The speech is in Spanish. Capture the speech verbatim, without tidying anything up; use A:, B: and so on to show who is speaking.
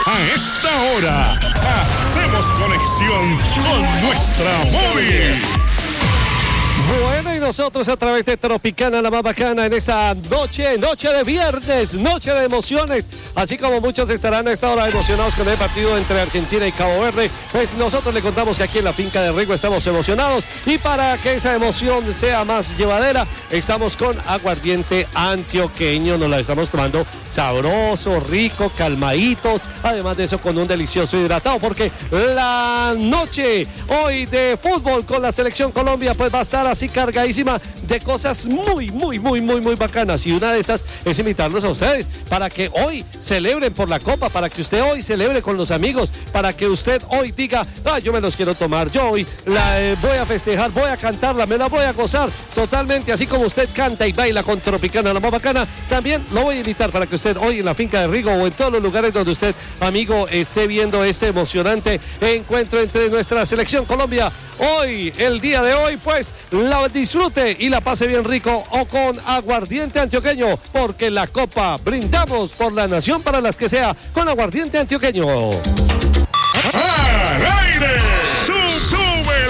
A: A esta hora, hacemos conexión con nuestra móvil.
B: Bueno, y nosotros a través de Tropicana, la más bacana, en esta noche, noche de viernes, noche de emociones, así como muchos estarán a esta hora emocionados con el partido entre Argentina y Cabo Verde, pues nosotros le contamos que aquí en la finca de Rigo estamos emocionados, y para que esa emoción sea más llevadera, estamos con aguardiente antioqueño, nos la estamos tomando sabroso, rico, calmaditos, además de eso con un delicioso hidratado, porque la noche hoy de fútbol con la selección Colombia pues va a estar así cargadísima de cosas muy, muy, muy, muy, muy bacanas, y una de esas es invitarlos a ustedes para que hoy celebren por la copa, para que usted hoy celebre con los amigos, para que usted hoy diga, ah, yo me los quiero tomar, yo hoy la eh, voy a festejar, voy a cantarla, me la voy a gozar totalmente, así como usted canta y baila con Tropicana, la más bacana, también lo voy a invitar para que usted hoy en la finca de Rigo o en todos los lugares donde usted, amigo, esté viendo este emocionante encuentro entre nuestra selección Colombia, hoy, el día de hoy, pues la disfrute y la pase bien rico o con aguardiente antioqueño, porque la copa brindamos por la nación para las que sea con aguardiente antioqueño.
A: ¡Al aire! ¡Su, su!